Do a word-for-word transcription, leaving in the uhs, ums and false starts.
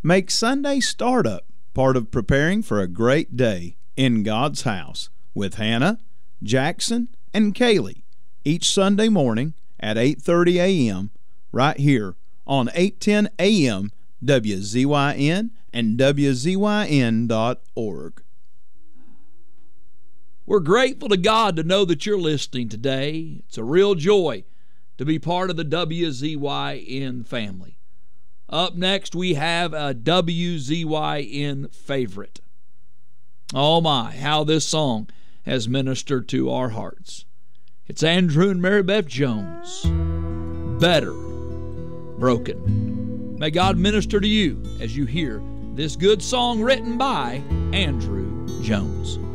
Make Sunday Startup part of preparing for a great day in God's house with Hannah, Jackson, and Kaylee each Sunday morning at eight thirty a.m. right here on eight ten A M W Z Y N and W Z Y N dot org. We're grateful to God to know that you're listening today. It's a real joy to be part of the W Z Y N family. Up next, we have a W Z Y N favorite. Oh my, how this song has ministered to our hearts. It's Andrew and Mary Beth Jones, Better Broken. May God minister to you as you hear this good song written by Andrew Jones.